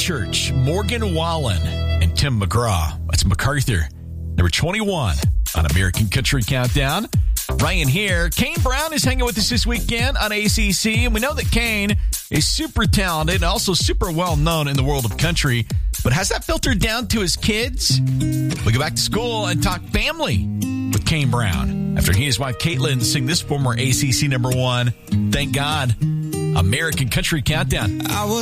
Church, Morgan Wallen, and Tim McGraw. That's MacArthur, number 21 on American Country Countdown. Ryan here. Kane Brown is hanging with us this weekend on ACC, and we know that Kane is super talented and also super well known in the world of country. But has that filtered down to his kids? We'll go back to school and talk family with Kane Brown after he and his wife Caitlin sing this former ACC number 1, Thank God, American Country Countdown.